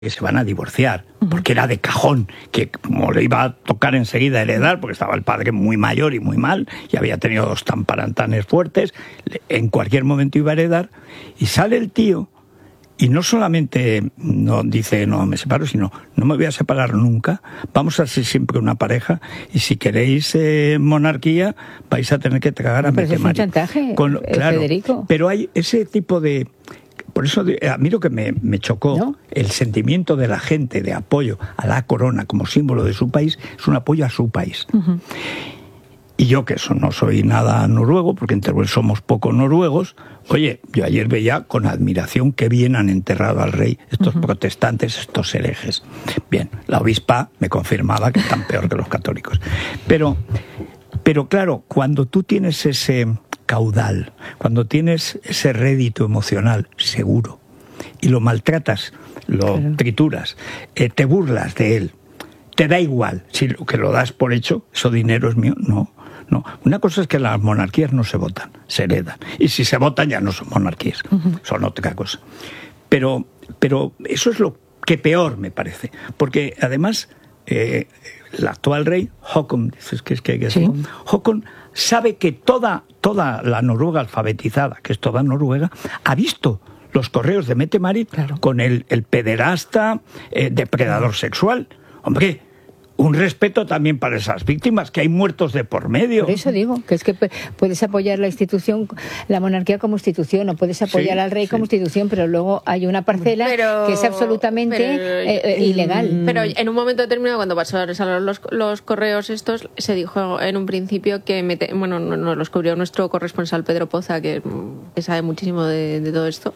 que se van a divorciar, porque era de cajón, que como le iba a tocar enseguida heredar, porque estaba el padre muy mayor y muy mal, y había tenido 2 tamparantanes fuertes, en cualquier momento iba a heredar, y sale el tío, y no solamente no dice no me separo, sino no me voy a separar nunca, vamos a ser siempre una pareja, y si queréis monarquía, vais a tener que tragar a Mette-Marit. Pero es un chantaje, claro, Federico. Pero hay ese tipo de... Por eso a mí lo que me chocó, ¿no? El sentimiento de la gente de apoyo a la corona como símbolo de su país, es un apoyo a su país. Y yo, que eso no soy nada noruego, porque en Teruel somos poco noruegos, oye, yo ayer veía con admiración que bien han enterrado al rey estos protestantes, estos herejes. Bien, la obispa me confirmaba que están peor que los católicos. Pero claro, cuando tú tienes ese caudal, cuando tienes ese rédito emocional seguro y lo maltratas, lo trituras, te burlas de él, te da igual, si lo que lo das por hecho, eso dinero es mío, no. Una cosa es que las monarquías no se votan, se heredan, y si se votan ya no son monarquías, son otra cosa. Pero eso es lo que peor me parece, porque además el actual rey, Håkon, dices que hay que decir, sí. Håkon sabe que toda la Noruega alfabetizada, que es toda Noruega, ha visto los correos de Mette-Marit con el pederasta, depredador sexual. Hombre, un respeto también para esas víctimas, que hay muertos de por medio. Por eso digo, que es que puedes apoyar la institución, la monarquía como institución, o puedes apoyar al rey como institución, pero luego hay una parcela que es absolutamente ilegal. Pero en un momento determinado, cuando pasaron los correos estos, se dijo en un principio que, nos los cubrió nuestro corresponsal Pedro Poza, que sabe muchísimo de todo esto,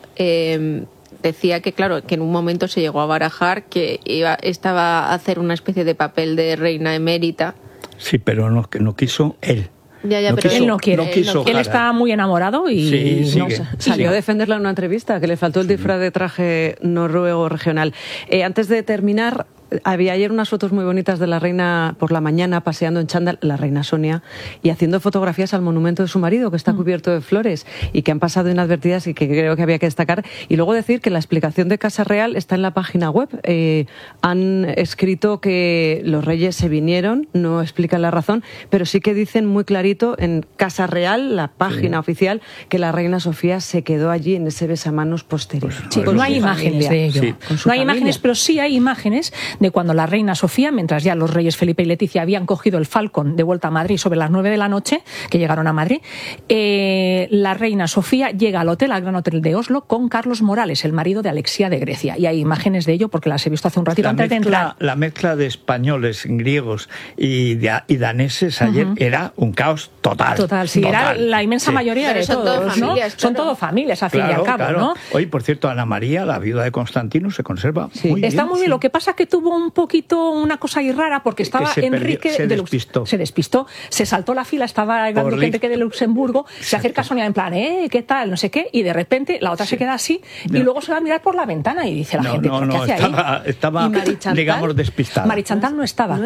decía que, claro, que en un momento se llegó a barajar que estaba a hacer una especie de papel de reina emérita. Sí, pero no quiso él. Pero él no quiere. Él está muy enamorado y salió a defenderla en una entrevista, que le faltó el disfraz de traje noruego regional. Antes de terminar, había ayer unas fotos muy bonitas de la reina por la mañana paseando en chándal, la reina Sonia, y haciendo fotografías al monumento de su marido, que está cubierto de flores y que han pasado inadvertidas y que creo que había que destacar. Y luego decir que la explicación de Casa Real está en la página web. Han escrito que los reyes se vinieron, no explican la razón, pero sí que dicen muy clarito en Casa Real, la página oficial, que la reina Sofía se quedó allí en ese besamanos posterior. No hay imágenes de ello. No hay imágenes, pero sí hay imágenes de cuando la reina Sofía, mientras ya los reyes Felipe y Leticia habían cogido el Falcon de vuelta a Madrid sobre las 9 de la noche, que llegaron a Madrid, la reina Sofía llega al Gran Hotel de Oslo con Carlos Morales, el marido de Alexia de Grecia. Y hay imágenes de ello porque las he visto hace un ratito antes de entrar. La mezcla de españoles, griegos y daneses ayer era un caos total. Sí, era la inmensa mayoría de todos, ¿no? Son todo familias, al fin y al cabo, ¿no? Oye, por cierto, Ana María, la viuda de Constantino, se conserva muy bien. Está muy bien. Lo que pasa es que tuvo un poquito una cosa ahí rara, porque estaba Enrique se despistó, se saltó la fila, estaba el gran duque de Luxemburgo, se acerca a Sonia en plan, ¿qué tal? No sé qué, y de repente la otra se queda así, y luego se va a mirar por la ventana y dice la gente, ¿qué hace ahí? Estaba digamos, despistada. Mari Chantal no estaba.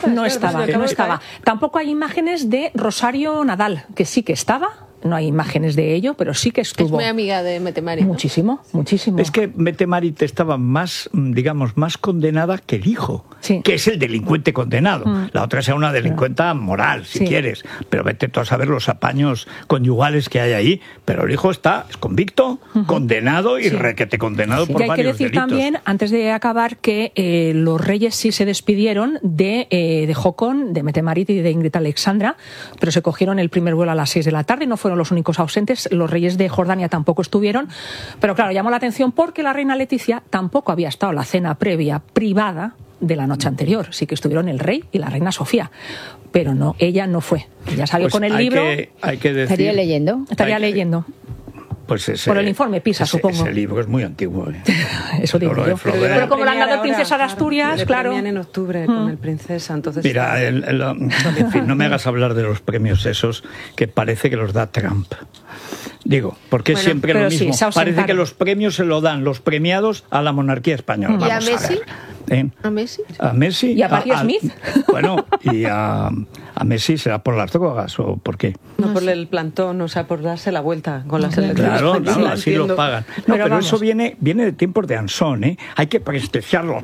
Tampoco hay imágenes de Rosario Nadal, que sí que estaba. No hay imágenes de ello, pero sí que estuvo. Es muy amiga de Mette-Marit, ¿no? Muchísimo. Es que Mette-Marit estaba más condenada que el hijo, que es el delincuente condenado. La otra sea una delincuenta moral, si quieres, pero vete tú a saber los apaños conyugales que hay ahí. Pero el hijo es convicto, condenado y requete condenado por varios delitos. Hay que decir también, antes de acabar, que los reyes sí se despidieron de Håkon, de Mette-Marit y de Ingrid Alexandra, pero se cogieron el primer vuelo a las 6 de la tarde, no fueron los únicos ausentes, los reyes de Jordania tampoco estuvieron, pero claro, llamó la atención porque la reina Leticia tampoco había estado en la cena previa privada de la noche anterior. Sí que estuvieron el rey y la reina Sofía, pero no, ella no fue. Ella salió con el libro. Hay que decir, estaría leyendo. Pues por el informe PISA, supongo. Ese libro es muy antiguo. Eso digo yo. Pero como le han dado el Princesa de Asturias, claro. En octubre con el Princesa, entonces. Mira, en fin, no me hagas hablar de los premios esos que parece que los da Trump. Digo, porque es siempre lo mismo. Parece que los premios se lo dan los premiados a la monarquía española. ¿Y a Messi? ¿A Messi? A Messi. ¿Y a Patti Smith? Bueno, y a Messi será por las drogas o por qué. No, por el plantón, o sea, por darse la vuelta con la selección. Claro, así lo pagan. No, pero eso viene de tiempos de Ansón, ¿eh? Hay que prestigiar los